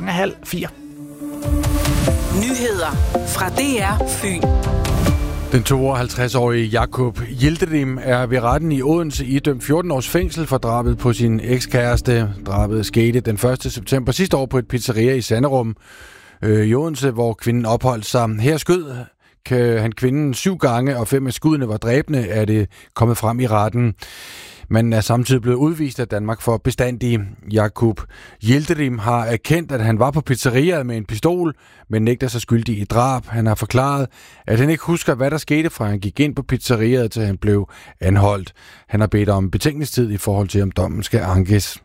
3:30. Nyheder fra DR Fyn. Den 52-årige Jakub Yildirim er ved retten i Odense idømt 14 års fængsel for drabet på sin ekskæreste. Drabet skete den 1. september sidste år på et pizzeria i Sanderum i Odense, hvor kvinden opholdt sig. Her skød han kvinden 7 gange, og 5 af skuddene var dræbende, er det kommet frem i retten. Man er samtidig blevet udvist af Danmark for bestandig. Jakub Yildirim har erkendt, at han var på pizzeriaet med en pistol, men nægter sig skyldig i drab. Han har forklaret, at han ikke husker, hvad der skete, fra han gik ind på pizzeriaet, til han blev anholdt. Han har bedt om betænkningstid i forhold til, om dommen skal ankes.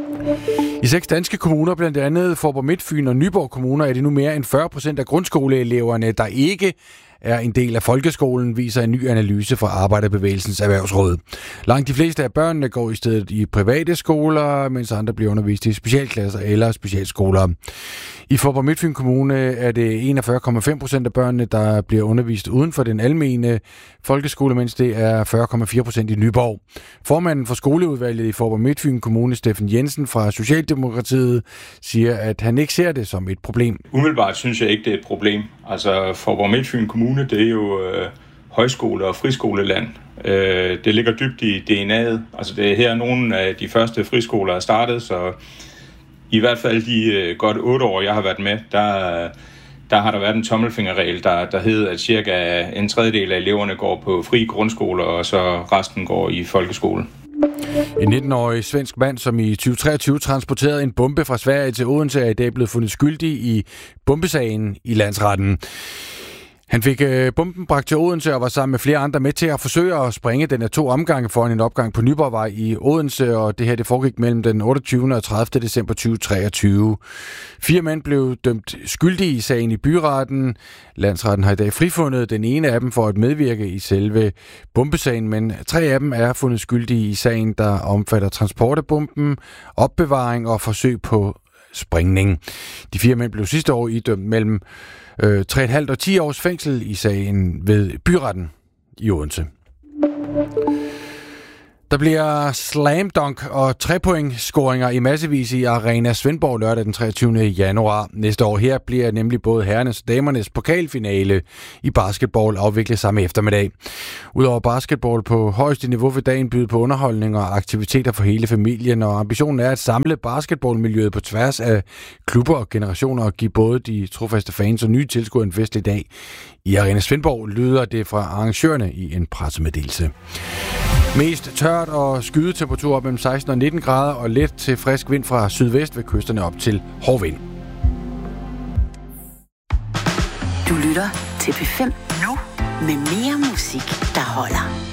I 6 danske kommuner, blandt andet Faaborg Midtfyn og Nyborg kommuner, er det nu mere end 40% af grundskoleeleverne, der ikke er en del af folkeskolen, viser en ny analyse fra Arbejderbevægelsens Erhvervsråd. Langt de fleste af børnene går i stedet i private skoler, mens andre bliver undervist i specialklasser eller specialskoler. I Faaborg Midtfyn Kommune er det 41,5% af børnene, der bliver undervist uden for den almene folkeskole, mens det er 40,4% i Nyborg. Formanden for skoleudvalget i Faaborg Midtfyn Kommune, Steffen Jensen fra Socialdemokratiet, siger, at han ikke ser det som et problem. Umiddelbart synes jeg ikke, det er et problem. Altså Faaborg Midtfyn Kommune, det er jo højskole- og friskoleland. Det ligger dybt i DNA'et. Altså det er her nogle af de første friskoler er startet, så i hvert fald de godt 8 år, jeg har været med, der har der været en tommelfingerregel, der hedder, at cirka en tredjedel af eleverne går på fri grundskole, og så resten går i folkeskole. En 19-årig svensk mand, som i 2023 transporterede en bombe fra Sverige til Odense, er i dag blevet fundet skyldig i bombesagen i landsretten. Han fik bomben bragt til Odense og var sammen med flere andre med til at forsøge at springe den af 2 omgange foran en opgang på Nyborgvej i Odense, og det her det foregik mellem den 28. og 30. december 2023. 4 mænd blev dømt skyldige i sagen i byretten. Landsretten har i dag frifundet den ene af dem for at medvirke i selve bombesagen, men 3 af dem er fundet skyldige i sagen, der omfatter transport af bomben, opbevaring og forsøg på sprængning. De 4 mænd blev sidste år idømt mellem 3,5 og 10 års fængsel i sagen ved byretten i Odense. Der bliver slam dunk og 3-point-scoringer i massevis i Arena Svendborg lørdag den 23. januar. Næste år her bliver nemlig både herrenes og damernes pokalfinale i basketball afviklet samme eftermiddag. Udover basketball på højeste niveau vil dagen byde på underholdning og aktiviteter for hele familien, og ambitionen er at samle basketballmiljøet på tværs af klubber og generationer og give både de trofaste fans og nye tilskuere en festlig dag. I Arena Svendborg lyder det fra arrangørerne i en pressemeddelelse. Mest tørt og skydetemperatur op mellem 16 og 19 grader og let til frisk vind fra sydvest ved kysterne op til hård vind. Du lytter til P5 nu med mere musik, der holder.